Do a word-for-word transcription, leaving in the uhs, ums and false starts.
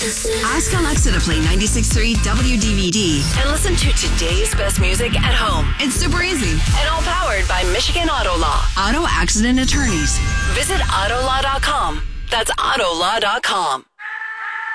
Ask Alexa to play ninety-six point three W D V D and listen to today's best music at home. It's super easy and all powered by Michigan Auto Law. Auto accident attorneys. Visit auto law dot com. That's auto law dot com.